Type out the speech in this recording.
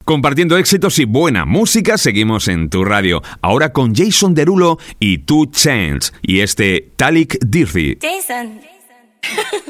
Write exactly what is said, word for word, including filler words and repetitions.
Compartiendo éxitos y buena música, seguimos en tu radio. Ahora con Jason Derulo y two Chainz y este Talik Dirty. Jason.